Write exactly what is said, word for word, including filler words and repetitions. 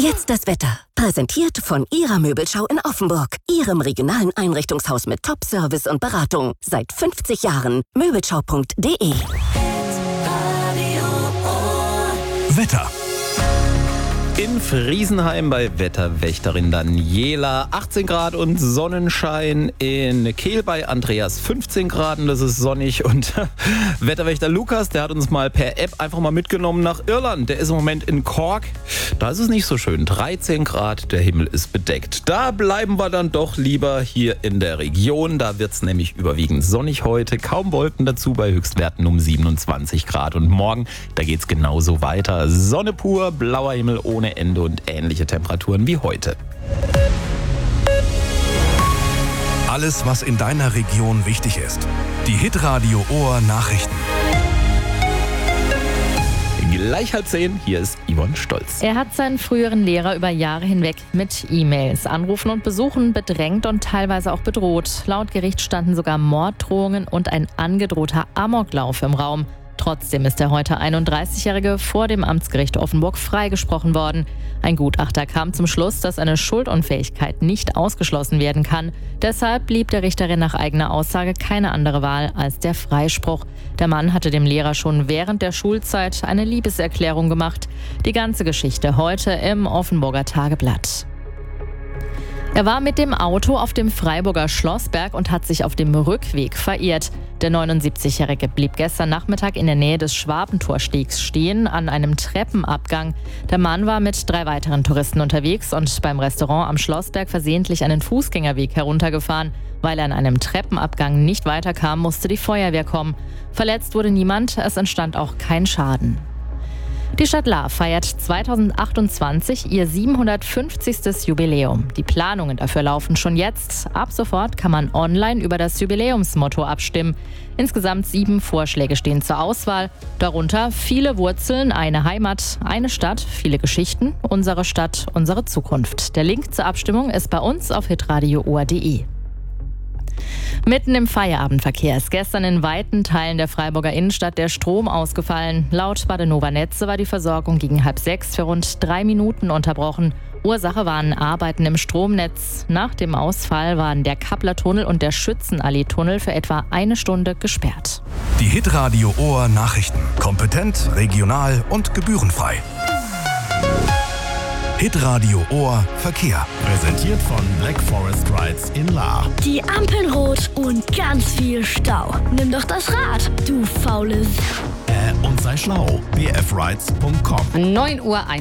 Jetzt das Wetter. Präsentiert von Ihrer Möbelschau in Offenburg. Ihrem regionalen Einrichtungshaus mit Top-Service und Beratung. Seit fünfzig Jahren. Möbelschau punkt de. Wetter. In Friesenheim bei Wetterwächterin Daniela achtzehn Grad und Sonnenschein. In Kehl bei Andreas fünfzehn Grad und das ist sonnig. Und Wetterwächter Lukas, der hat uns mal per App einfach mal mitgenommen nach Irland. Der ist im Moment in Cork. Da ist es nicht so schön. dreizehn Grad, der Himmel ist bedeckt. Da bleiben wir dann doch lieber hier in der Region. Da wird es nämlich überwiegend sonnig heute. Kaum Wolken dazu bei Höchstwerten um siebenundzwanzig Grad. Und morgen, da geht es genauso weiter. Sonne pur, blauer Himmel ohne Ende und ähnliche Temperaturen wie heute. Alles, was in deiner Region wichtig ist. Die Hitradio Ohr Nachrichten. Gleich halb zehn, hier ist Yvonne Stolz. Er hat seinen früheren Lehrer über Jahre hinweg mit E-Mails, Anrufen und Besuchen bedrängt und teilweise auch bedroht. Laut Gericht standen sogar Morddrohungen und ein angedrohter Amoklauf im Raum. Trotzdem ist der heute einunddreißigjährige vor dem Amtsgericht Offenburg freigesprochen worden. Ein Gutachter kam zum Schluss, dass eine Schuldunfähigkeit nicht ausgeschlossen werden kann. Deshalb blieb der Richterin nach eigener Aussage keine andere Wahl als der Freispruch. Der Mann hatte dem Lehrer schon während der Schulzeit eine Liebeserklärung gemacht. Die ganze Geschichte heute im Offenburger Tageblatt. Er war mit dem Auto auf dem Freiburger Schlossberg und hat sich auf dem Rückweg verirrt. Der neunundsiebzigjährige blieb gestern Nachmittag in der Nähe des Schwabentorstegs stehen, an einem Treppenabgang. Der Mann war mit drei weiteren Touristen unterwegs und beim Restaurant am Schlossberg versehentlich einen Fußgängerweg heruntergefahren. Weil er an einem Treppenabgang nicht weiterkam, musste die Feuerwehr kommen. Verletzt wurde niemand, es entstand auch kein Schaden. Die Stadt Lahr feiert zweitausendachtundzwanzig ihr siebenhundertfünfzigstes Jubiläum. Die Planungen dafür laufen schon jetzt. Ab sofort kann man online über das Jubiläumsmotto abstimmen. Insgesamt sieben Vorschläge stehen zur Auswahl. Darunter viele Wurzeln, eine Heimat, eine Stadt, viele Geschichten, unsere Stadt, unsere Zukunft. Der Link zur Abstimmung ist bei uns auf hitradio ohr punkt de. Mitten im Feierabendverkehr ist gestern in weiten Teilen der Freiburger Innenstadt der Strom ausgefallen. Laut Badenova Netze war die Versorgung gegen halb sechs für rund drei Minuten unterbrochen. Ursache waren Arbeiten im Stromnetz. Nach dem Ausfall waren der Kappler-Tunnel und der Schützenallee-Tunnel für etwa eine Stunde gesperrt. Die Hitradio Ohr Nachrichten. Kompetent, regional und gebührenfrei. Hitradio Ohr Verkehr. Präsentiert von Black Forest Rides in Lahr. Die Ampeln rot und ganz viel Stau. Nimm doch das Rad, du faules. Äh, und sei schlau. b f rides punkt com. neun Uhr